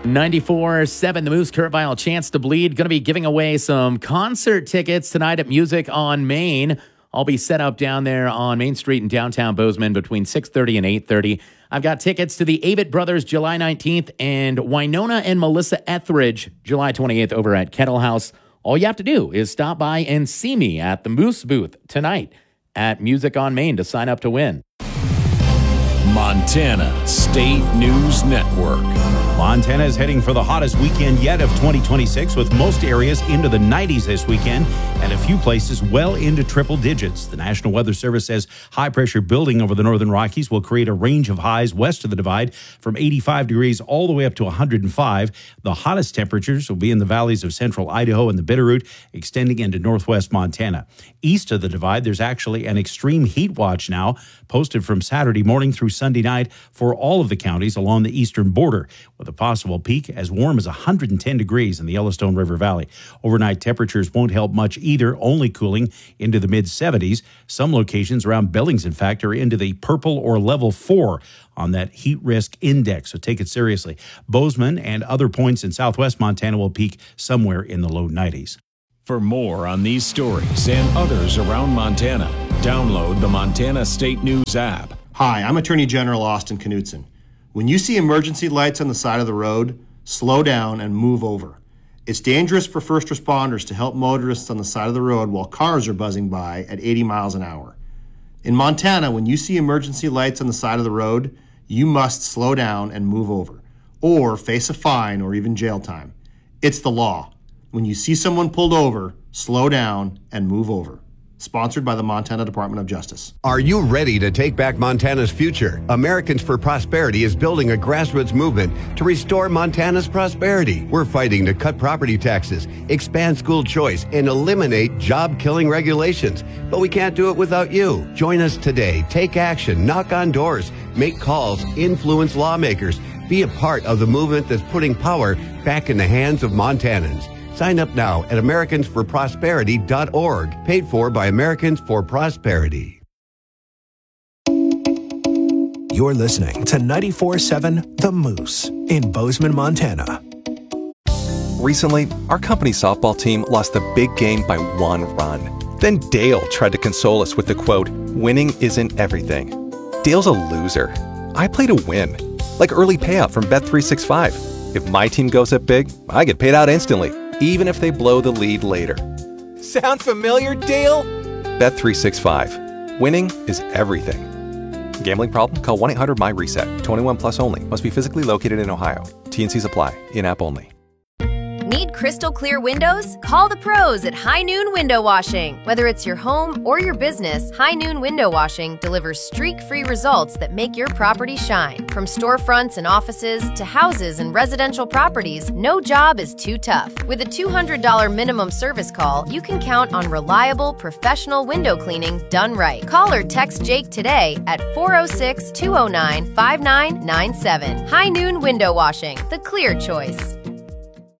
94.7 The Moose, Kurt Vile, Chance to Bleed. Going to be giving away some concert tickets tonight at Music on Main. I'll be set up down there on Main Street in downtown Bozeman between 6:30 and 8:30. I've got tickets to the Avett Brothers July 19th and Winona and Melissa Etheridge July 28th over at Kettle House. All you have to do is stop by and see me at the Moose booth tonight at Music on Main to sign up to win. Montana State News Network. Montana is heading for the hottest weekend yet of 2026, with most areas into the 90s this weekend and a few places well into triple digits. The National Weather Service says high pressure building over the northern Rockies will create a range of highs west of the divide from 85 degrees all the way up to 105. The hottest temperatures will be in the valleys of central Idaho and the Bitterroot, extending into northwest Montana. East of the divide, there's actually an extreme heat watch now posted from Saturday morning through Sunday night for all of the counties along the eastern border, with a possible peak as warm as 110 degrees in the Yellowstone River Valley. Overnight temperatures won't help much either, only cooling into the mid-70s. Some locations around Billings, in fact, are into the purple or level 4 on that heat risk index, so take it seriously. Bozeman and other points in southwest Montana will peak somewhere in the low 90s. For more on these stories and others around Montana, download the Montana State News app. Hi, I'm Attorney General Austin Knudsen. When you see emergency lights on the side of the road, slow down and move over. It's dangerous for first responders to help motorists on the side of the road while cars are buzzing by at 80 miles an hour. In Montana, when you see emergency lights on the side of the road, you must slow down and move over, or face a fine or even jail time. It's the law. When you see someone pulled over, slow down and move over. Sponsored by the Montana Department of Justice. Are you ready to take back Montana's future? Americans for Prosperity is building a grassroots movement to restore Montana's prosperity. We're fighting to cut property taxes, expand school choice, and eliminate job-killing regulations. But we can't do it without you. Join us today. Take action. Knock on doors. Make calls. Influence lawmakers. Be a part of the movement that's putting power back in the hands of Montanans. Sign up now at AmericansForProsperity.org, paid for by Americans for Prosperity. You're listening to 94.7 The Moose in Bozeman, Montana. Recently, our company softball team lost the big game by 1 run. Then Dale tried to console us with the quote, "Winning isn't everything." Dale's a loser. I play to win, like early payout from Bet365. If my team goes up big, I get paid out instantly, even if they blow the lead later. Sound familiar, Dale? Bet365. Winning is everything. Gambling problem? Call 1-800-MY-RESET. 21 plus only. Must be physically located in Ohio. T&Cs apply. In-app only. Need crystal clear windows? Call the pros at High Noon Window Washing. Whether it's your home or your business, High Noon Window Washing delivers streak-free results that make your property shine. From storefronts and offices to houses and residential properties, no job is too tough. With a $200 minimum service call, you can count on reliable, professional window cleaning done right. Call or text Jake today at 406-209-5997. High Noon Window Washing, the clear choice.